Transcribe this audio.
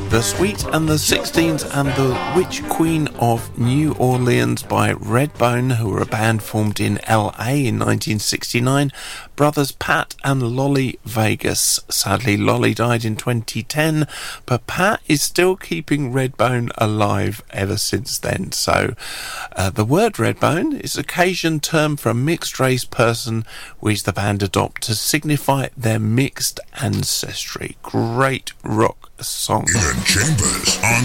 The Sweet and the Sixteens and the Witch Queen of New Orleans by Redbone, who were a band formed in LA in 1969. Brothers Pat and Lolly Vegas. Sadly, Lolly died in 2010, but Pat is still keeping Redbone alive ever since then. So the word Redbone is an occasion term for a mixed race person which the band adopt to signify their mixed ancestry. Great rock song. Ian Chambers on